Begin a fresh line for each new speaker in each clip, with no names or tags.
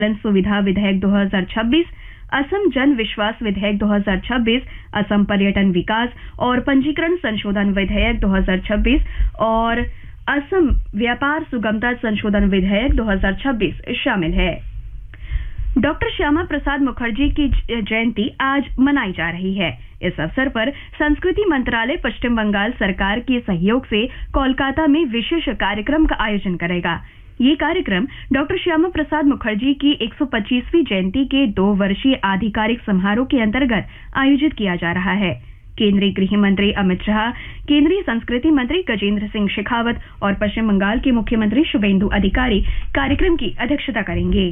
सुविधा विधेयक 2026, असम जन विश्वास विधेयक 2026, असम पर्यटन विकास और पंजीकरण संशोधन विधेयक 2026 और असम व्यापार सुगमता संशोधन विधेयक 2026 शामिल है। डॉक्टर श्यामा प्रसाद मुखर्जी की जयंती आज मनाई जा रही है। इस अवसर पर संस्कृति मंत्रालय पश्चिम बंगाल सरकार के सहयोग से कोलकाता में विशेष कार्यक्रम का आयोजन करेगा। ये कार्यक्रम डॉक्टर श्यामा प्रसाद मुखर्जी की 125वीं जयंती के 2 वर्षीय आधिकारिक समारोह के अंतर्गत आयोजित किया जा रहा है। केंद्रीय गृह मंत्री अमित शाह, केंद्रीय संस्कृति मंत्री गजेंद्र सिंह शेखावत और पश्चिम बंगाल के मुख्यमंत्री शुभेंदु अधिकारी कार्यक्रम की अध्यक्षता करेंगे।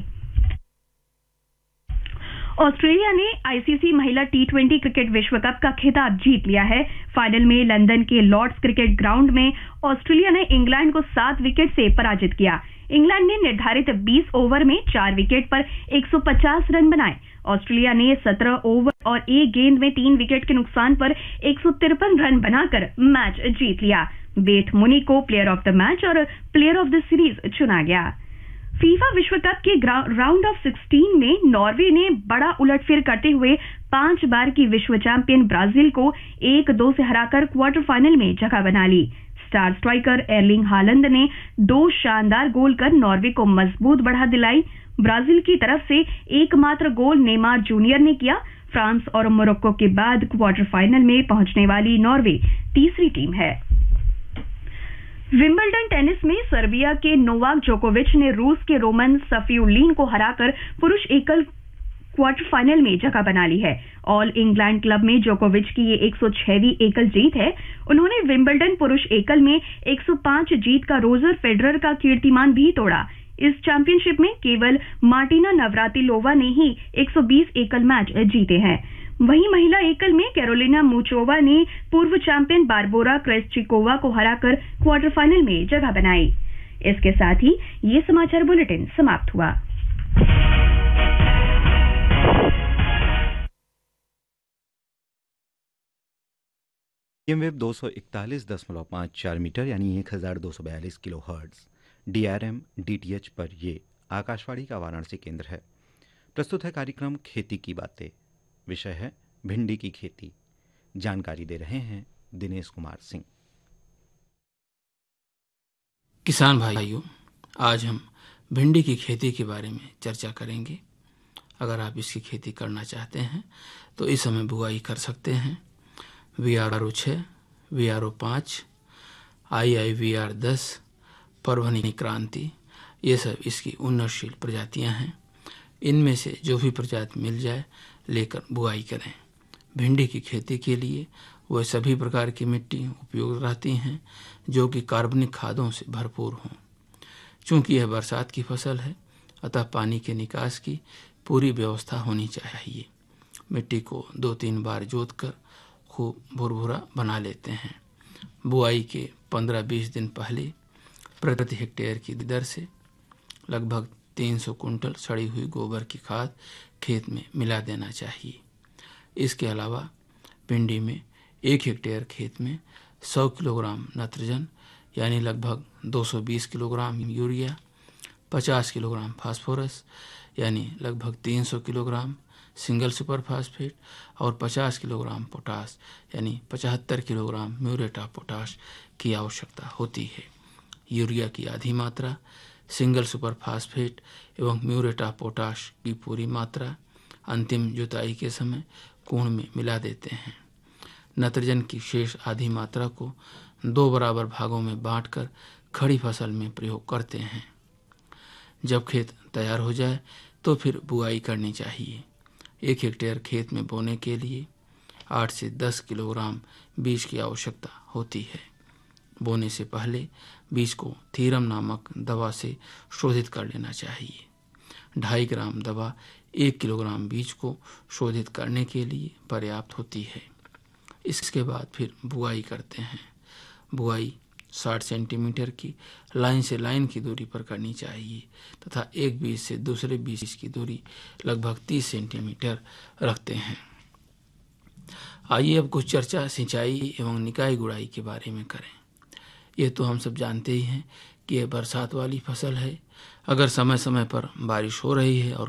ऑस्ट्रेलिया ने आईसीसी महिला T20 क्रिकेट विश्व कप का खिताब जीत लिया है। फाइनल में लंदन के लॉर्ड्स क्रिकेट ग्राउंड में ऑस्ट्रेलिया ने इंग्लैंड को 7 विकेट से पराजित किया। इंग्लैंड ने निर्धारित 20 ओवर में 4 विकेट पर 150 रन बनाए। ऑस्ट्रेलिया ने 17 ओवर और 1 गेंद में 3 विकेट के नुकसान पर 153 रन बनाकर मैच जीत लिया। बेथ मुनी को प्लेयर ऑफ द मैच और प्लेयर ऑफ द सीरीज चुना गया। फीफा विश्व कप के राउंड ऑफ 16 में नॉर्वे ने बड़ा उलटफेर करते हुए 5 बार की विश्व चैंपियन ब्राजील को 1-2 से हराकर क्वार्टर फाइनल में जगह बना ली। स्टार स्ट्राइकर एर्लिंग हालंड ने 2 शानदार गोल कर नॉर्वे को मजबूत बढ़ा दिलाई। ब्राजील की तरफ से एकमात्र गोल नेमार जूनियर ने किया। फ्रांस और मोरक्को के बाद क्वार्टर फाइनल में पहुंचने वाली नॉर्वे तीसरी टीम है। विंबलडन टेनिस में सर्बिया के नोवाक जोकोविच ने रूस के रोमन सफिउलिन को हराकर पुरुष एकल क्वार्टर फाइनल में जगह बना ली है। ऑल इंग्लैंड क्लब में जोकोविच की ये 106वीं एकल जीत है। उन्होंने विंबलडन पुरुष एकल में 105 जीत का रोजर फेडरर का कीर्तिमान भी तोड़ा। इस चैंपियनशिप में केवल मार्टिना नवरातिलोवा ने ही 120 एकल मैच जीते हैं। वहीं महिला एकल में कैरोलिना मुचोवा ने पूर्व चैंपियन बारबोरा क्रेस्चिकोवा को हराकर क्वार्टर फाइनल में जगह बनाई। इसके साथ ही ये समाचार बुलेटिन समाप्त हुआ।
वेव 241.54 मीटर यानी 1242 किलोहर्ट्ज DRM DTH पर ये आकाशवाणी का वाराणसी केंद्र है। प्रस्तुत है कार्यक्रम खेती की बातें। विषय है भिंडी की खेती। जानकारी दे रहे हैं दिनेश कुमार सिंह।
किसान भाइयों, आज हम भिंडी की खेती के बारे में चर्चा करेंगे। अगर आप इसकी खेती करना चाहते हैं तो इस समय बुआई कर सकते हैं। VRO 6, VRO 5, IIVR 10, परभनी क्रांति, ये सब इसकी उन्नतशील प्रजातियां हैं। इनमें से जो भी प्रजाति मिल जाए लेकर बुआई करें। भिंडी की खेती के लिए वह सभी प्रकार की मिट्टी उपयोग रहती हैं जो कि कार्बनिक खादों से भरपूर हों। चूँकि यह बरसात की फसल है, अतः पानी के निकास की पूरी व्यवस्था होनी चाहिए। मिट्टी को 2-3 बार जोतकर खूब भुरभुरा बना लेते हैं। बुआई के 15-20 दिन पहले प्रति हेक्टेयर की दर से लगभग 300 कुंटल सड़ी हुई गोबर की खाद खेत में मिला देना चाहिए। इसके अलावा भिंडी में 1 हेक्टेयर खेत में 100 किलोग्राम नाइट्रोजन यानी लगभग 220 किलोग्राम यूरिया, 50 किलोग्राम फास्फोरस यानी लगभग 300 किलोग्राम सिंगल सुपर फास्फेट और 50 किलोग्राम पोटास यानी 75 किलोग्राम म्यूरेट ऑफ पोटाश की आवश्यकता होती है। यूरिया की आधी मात्रा, सिंगल सुपर फास्फेट एवं म्यूरेट ऑफ पोटाश की पूरी मात्रा अंतिम जुताई के समय कुंड में मिला देते हैं। नाइट्रोजन की शेष आधी मात्रा को 2 बराबर भागों में बांटकर खड़ी फसल में प्रयोग करते हैं। जब खेत तैयार हो जाए तो फिर बुआई करनी चाहिए। 1 हेक्टेयर खेत में बोने के लिए 8 से 10 किलोग्राम बीज की आवश्यकता होती है। बोने से पहले बीज को थीरम नामक दवा से शोधित कर लेना चाहिए। 2.5 ग्राम दवा 1 किलोग्राम बीज को शोधित करने के लिए पर्याप्त होती है। इसके बाद फिर बुआई करते हैं। बुआई 60 सेंटीमीटर की लाइन से लाइन की दूरी पर करनी चाहिए तथा एक बीज से दूसरे बीज की दूरी लगभग 30 सेंटीमीटर रखते हैं। आइए अब कुछ चर्चा सिंचाई एवं निकाई गुड़ाई के बारे में करें। ये तो हम सब जानते ही हैं कि यह बरसात वाली फसल है, अगर समय समय पर बारिश हो रही है और